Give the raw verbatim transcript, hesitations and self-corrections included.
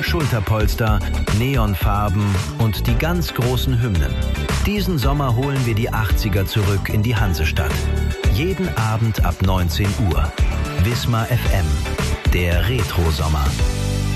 Schulterpolster, Neonfarben und die ganz großen Hymnen. Diesen Sommer holen wir die achtziger zurück in die Hansestadt. Jeden Abend ab neunzehn Uhr. Wismar F M, der Retro-Sommer.